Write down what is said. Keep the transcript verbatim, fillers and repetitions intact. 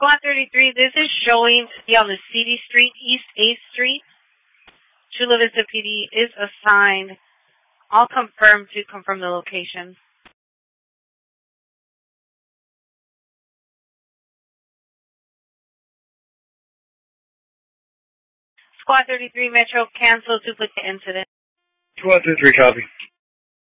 Squad thirty-three, this is showing to be on the C D Street, East eighth Street. Chula Vista P D is assigned. I'll confirm to confirm the location. Squad thirty-three, Metro, cancel duplicate incident. Squad thirty-three, copy.